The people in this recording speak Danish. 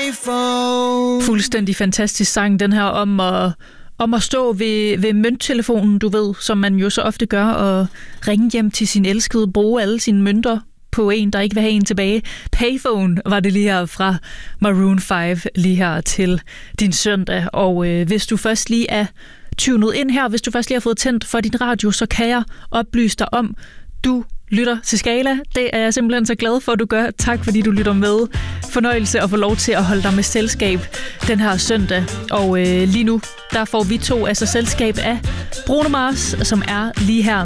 iPhone. Fuldstændig fantastisk sang, den her om at stå ved mønttelefonen, du ved, som man jo så ofte gør, og ringe hjem til sin elskede, bruge alle sine mønter på en, der ikke vil have en tilbage. Payphone var det lige her fra Maroon 5, lige her til din søndag. Og hvis du først lige er tunet ind her, hvis du først lige har fået tændt for din radio, så kan jeg oplyse dig om, du lytter til Skala. Det er jeg simpelthen så glad for, at du gør. Tak, fordi du lytter med. Fornøjelse at få lov til at holde dig med selskab den her søndag. Og lige nu, der får vi to altså selskab af Bruno Mars, som er lige her